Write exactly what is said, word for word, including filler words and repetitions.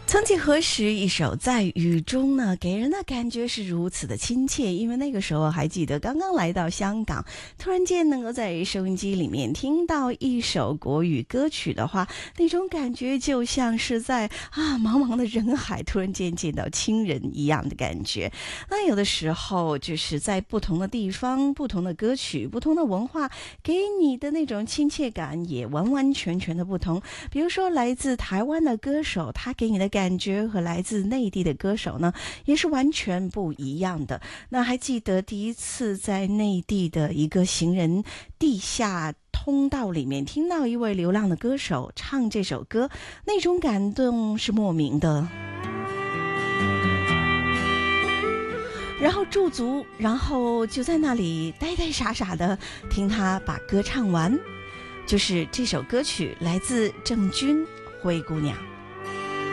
曾几何时，一首在雨中呢，给人的感觉是如此的亲切。因为那个时候还记得刚刚来到香港，突然间能够在收音机里面听到一首国语歌曲的话，那种感觉就像是在啊茫茫的人海突然间见到亲人一样的感觉。那有的时候就是在不同的地方、不同的歌曲、不同的文化，给你的那种亲切感也完完全全的不同。比如说来自台湾的歌手，他给你的感觉和来自内地的歌手呢，也是完全不一样的。那还记得第一次在内地的一个行人地下通道里面听到一位流浪的歌手唱这首歌，那种感动是莫名的。然后驻足，然后就在那里呆呆傻傻的听他把歌唱完。就是这首歌曲来自郑钧《灰姑娘》。